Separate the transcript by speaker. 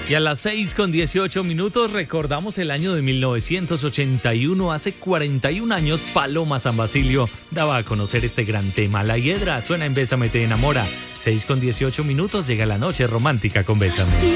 Speaker 1: Y a las 6:18 recordamos el año de 1981. Hace 41 años, Paloma San Basilio daba a conocer este gran tema. La Hiedra suena en Bésame te enamora. 6:18, llega la noche romántica con Bésame.